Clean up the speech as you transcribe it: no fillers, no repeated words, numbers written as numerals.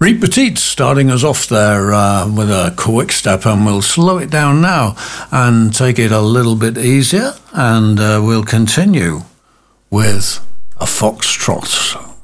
Reet Petite starting us off there with a quick step, and we'll slow it down now and take it a little bit easier, and we'll continue with a foxtrot.